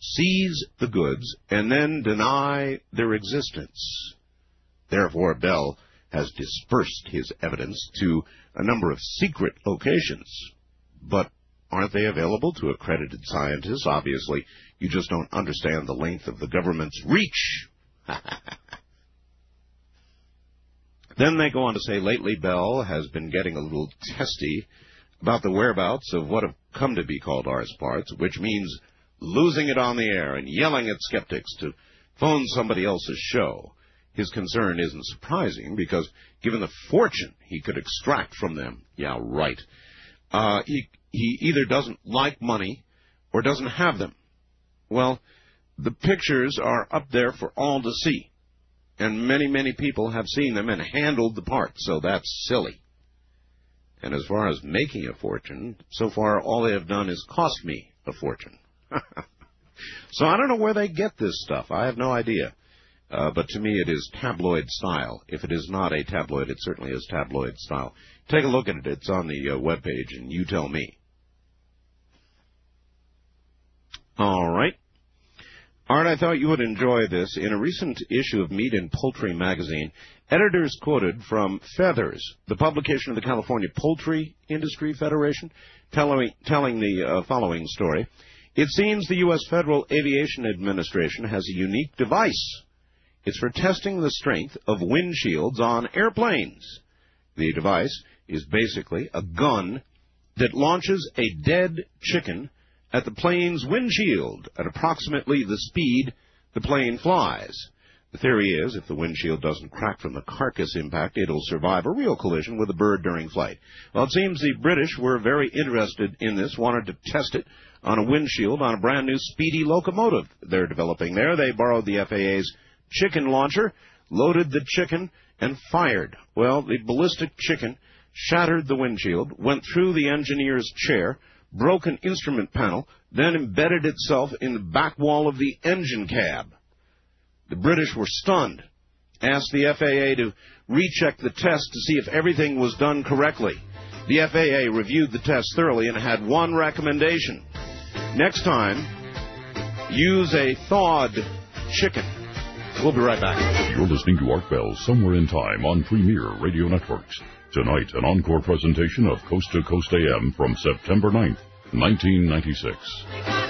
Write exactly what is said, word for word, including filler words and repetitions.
seize the goods, and then deny their existence. Therefore, Bell has dispersed his evidence to a number of secret locations. But aren't they available to accredited scientists? Obviously, you just don't understand the length of the government's reach. Then they go on to say, lately Bell has been getting a little testy about the whereabouts of what have come to be called arse parts, which means losing it on the air and yelling at skeptics to phone somebody else's show. His concern isn't surprising, because given the fortune he could extract from them, yeah, right, uh, he, he either doesn't like money or doesn't have them. Well, the pictures are up there for all to see, and many, many people have seen them and handled the parts, so that's silly. And as far as making a fortune, so far all they have done is cost me a fortune. So I don't know where they get this stuff. I have no idea. Uh, but to me it is tabloid style. If it is not a tabloid, it certainly is tabloid style. Take a look at it. It's on the uh, webpage, and you tell me. All right. Art, I thought you would enjoy this. In a recent issue of Meat and Poultry magazine, editors quoted from Feathers, the publication of the California Poultry Industry Federation, telling, telling the uh, following story. It seems the U S Federal Aviation Administration has a unique device. It's for testing the strength of windshields on airplanes. The device is basically a gun that launches a dead chicken at the plane's windshield at approximately the speed the plane flies. The theory is, if the windshield doesn't crack from the carcass impact, it'll survive a real collision with a bird during flight. Well, it seems the British were very interested in this, wanted to test it on a windshield on a brand-new Speedy locomotive they're developing there. They borrowed the F A A's chicken launcher, loaded the chicken, and fired. Well, the ballistic chicken shattered the windshield, went through the engineer's chair, broke an instrument panel, then embedded itself in the back wall of the engine cab. The British were stunned, asked the F A A to recheck the test to see if everything was done correctly. The F A A reviewed the test thoroughly and had one recommendation. Next time, use a thawed chicken. We'll be right back. You're listening to Art Bell, Somewhere in Time, on Premier Radio Networks. Tonight, an encore presentation of Coast to Coast A M from September ninth, nineteen ninety-six.